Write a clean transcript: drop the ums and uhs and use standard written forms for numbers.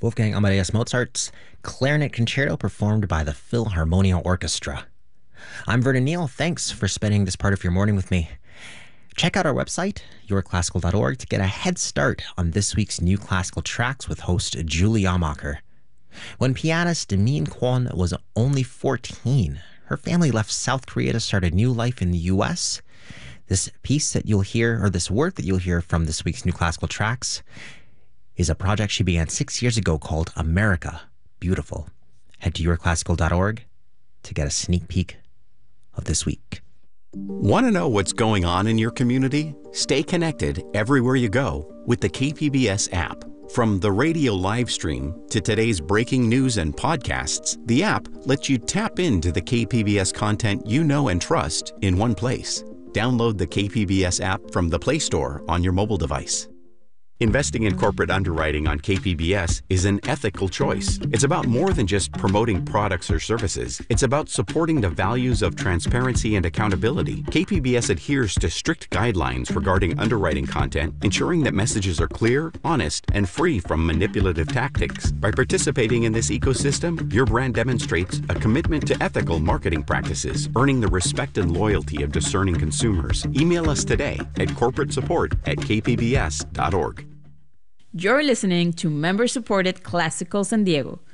Wolfgang Amadeus Mozart's Clarinet Concerto performed by the Philharmonia Orchestra. I'm Vernon Neal. Thanks for spending this part of your morning with me. Check out our website, yourclassical.org, to get a head start on this week's new classical tracks with host Julie Amacher. When pianist Min Kwon was only 14, her family left South Korea to start a new life in the U.S. This piece that you'll hear, or this work that you'll hear from this week's new classical tracks, is a project she began 6 years ago called America Beautiful. Head to yourclassical.org to get a sneak peek of this week. Want to know what's going on in your community? Stay connected everywhere you go with the KPBS app. From the radio live stream to today's breaking news and podcasts, the app lets you tap into the KPBS content you know and trust in one place. Download the KPBS app from the Play Store on your mobile device. Investing in corporate underwriting on KPBS is an ethical choice. It's about more than just promoting products or services. It's about supporting the values of transparency and accountability. KPBS adheres to strict guidelines regarding underwriting content, ensuring that messages are clear, honest, and free from manipulative tactics. By participating in this ecosystem, your brand demonstrates a commitment to ethical marketing practices, earning the respect and loyalty of discerning consumers. Email us today at corporatesupport@kpbs.org. You're listening to member-supported Classical San Diego,